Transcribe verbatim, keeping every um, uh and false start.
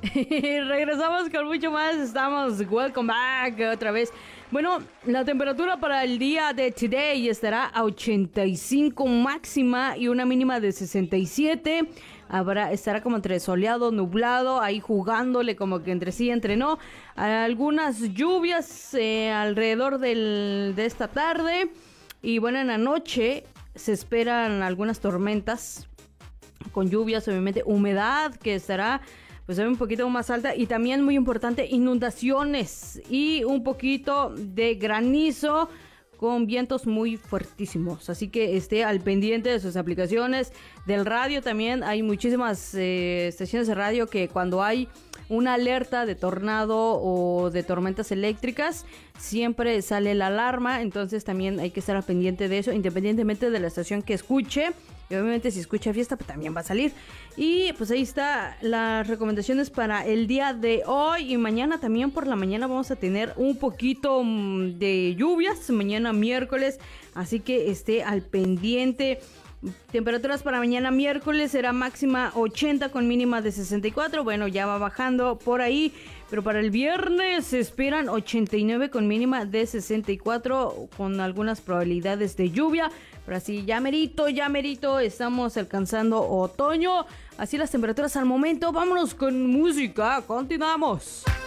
Regresamos con mucho más. Estamos welcome back otra vez. Bueno, la temperatura para el día de today estará a ochenta y cinco máxima y una mínima de sesenta y siete. Habrá, estará como entre soleado, nublado, ahí jugándole como que entre sí, entre no. Algunas lluvias eh, alrededor del, de esta tarde. Y bueno, en la noche se esperan algunas tormentas con lluvias, obviamente, humedad que estará pues un poquito más alta y también muy importante inundaciones y un poquito de granizo con vientos muy fuertísimos, así que esté al pendiente de sus aplicaciones del radio. También hay muchísimas eh, estaciones de radio que cuando hay una alerta de tornado o de tormentas eléctricas siempre sale la alarma, entonces también hay que estar al pendiente de eso independientemente de la estación que escuche. Y obviamente si escucha fiesta pues también va a salir. Y pues ahí está las recomendaciones para el día de hoy. Y mañana también por la mañana vamos a tener un poquito de lluvias. Mañana miércoles. Así que esté al pendiente. Temperaturas para mañana miércoles será máxima ochenta con mínima de sesenta y cuatro. Bueno, ya va bajando por ahí. Pero para el viernes se esperan ochenta y nueve con mínima de sesenta y cuatro. Con algunas probabilidades de lluvia. Pero así ya merito, ya merito. Estamos alcanzando otoño. Así las temperaturas al momento. Vámonos con música. Continuamos.